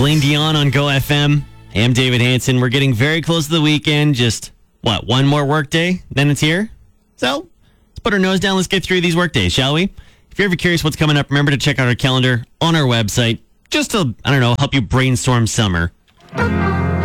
Celine Dion on Go FM. I am David Hansen. We're getting very close to the weekend. Just, one more work day? Then it's here? So, let's put our nose down. Let's get through these work days, shall we? If you're ever curious what's coming up, remember to check out our calendar on our website. Just to, help you brainstorm summer.